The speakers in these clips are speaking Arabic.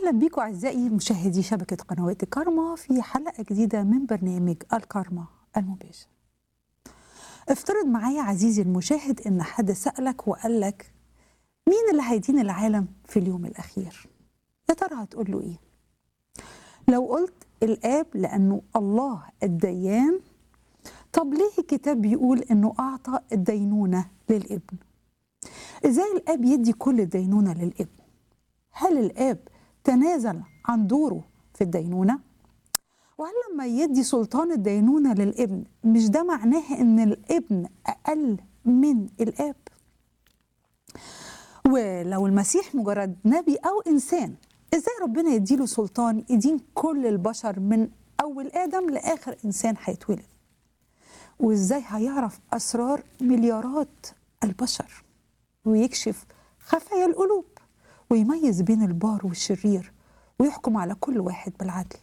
أهلا بيكم أعزائي مشاهدي شبكة قنوات الكارما في حلقة جديدة من برنامج الكارما المباشر. افترض معايا عزيزي المشاهد إن حد سألك وقال لك مين اللي هيدين العالم في اليوم الأخير؟ يا ترى هتقول له إيه؟ لو قلت الآب لأنه الله الديان، طب ليه الكتاب بيقول إنه أعطى الدينونة للابن؟ إزاي الآب يدي كل الدينونة للابن؟ هل الآب تنازل عن دوره في الدينونة؟ وهل لما يدي سلطان الدينونة للابن مش ده معناه ان الابن اقل من الاب؟ ولو المسيح مجرد نبي او انسان، ازاي ربنا يديله سلطان يدين كل البشر من اول ادم لاخر انسان هيتولد؟ وازاي هيعرف اسرار مليارات البشر ويكشف خفايا القلوب ويميز بين البار والشرير ويحكم على كل واحد بالعدل؟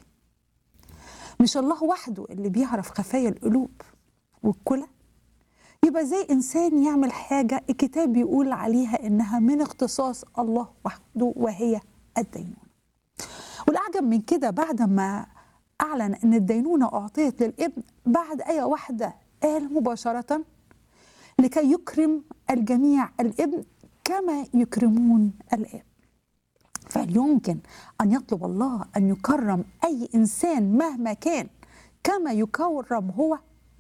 مش الله وحده اللي بيعرف خفايا القلوب والكلى؟ يبقى زي إنسان يعمل حاجة الكتاب بيقول عليها إنها من اختصاص الله وحده وهي الدينونة. والأعجب من كده بعد ما أعلن إن الدينونة أعطيت للابن، بعد آية واحدة قال مباشرة لكي يكرم الجميع الابن كما يكرمون الآب. فهل يمكن أن يطلب الله أن يكرم أي إنسان مهما كان كما يكرم هو؟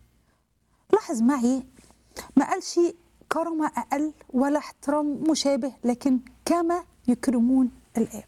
لاحظ معي، ما قالش كرم أقل ولا احترام مشابه، لكن كما يكرمون الآب.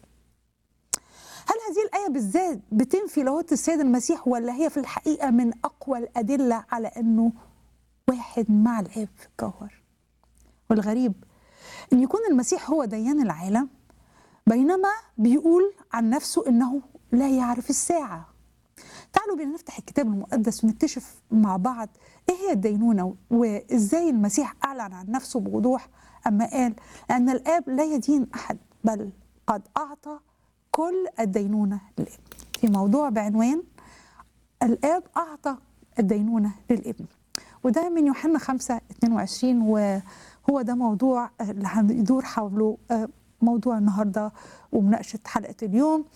هل هذه الآية بالذات بتنفي لاهوت السيد المسيح، ولا هي في الحقيقة من أقوى الأدلة على أنه واحد مع الآب في الجوهر؟ والغريب أن يكون المسيح هو ديان العالم، بينما بيقول عن نفسه إنه لا يعرف الساعة. تعالوا بينا نفتح الكتاب المقدس ونكتشف مع بعض إيه هي الدينونة، وإزاي المسيح أعلن عن نفسه بوضوح أما قال أن الآب لا يدين أحد بل قد أعطى كل الدينونة للابن، في موضوع بعنوان الآب أعطى الدينونة للابن. وده من يوحنا 5:22، وهو ده موضوع اللي هيدور حوله موضوع النهارده ومناقشه حلقه اليوم.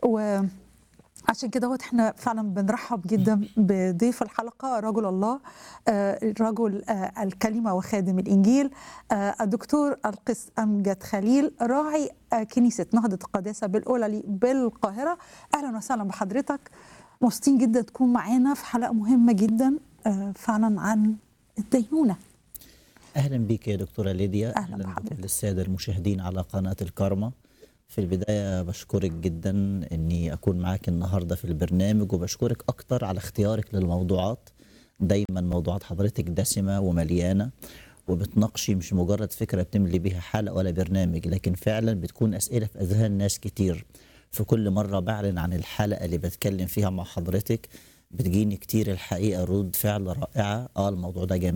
وعشان كده احنا فعلا بنرحب جدا بضيف الحلقه، رجل الله، رجل الكلمه وخادم الانجيل، الدكتور القس امجد خليل، راعي كنيسه نهضه القداسه بالاولى بالقاهره. اهلا وسهلا بحضرتك، مبسوطين جدا تكون معانا في حلقه مهمه جدا فعلا عن الدينونه. أهلا بك يا دكتورة ليديا. أهلا بكل السادة المشاهدين على قناة الكارما. في البداية بشكرك جدا أني أكون معك النهاردة في البرنامج، وبشكرك أكتر على اختيارك للموضوعات. دايما موضوعات حضرتك دسمة ومليانة، وبتناقشي مش مجرد فكرة بتملي بيها حلقة ولا برنامج، لكن فعلا بتكون أسئلة في أذهان ناس كتير. في كل مرة بعلن عن الحلقة اللي بتكلم فيها مع حضرتك بتجيني كتير الحقيقة ردود فعل رائعة. الموضوع ده جميل